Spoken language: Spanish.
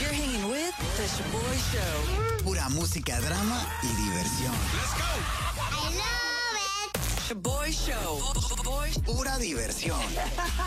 You're hanging with The Shaboy Show. Pura música, drama y diversión. Let's go. I love it. Shaboy Show. Pura diversión.